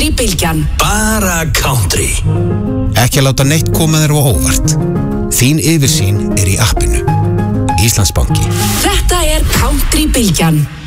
Country-bylgjan. Bara country. Ekki að láta neitt koma þér á óvart. Þín yfirsýn í appinu. Íslandsbanki. Þetta Country-bylgjan.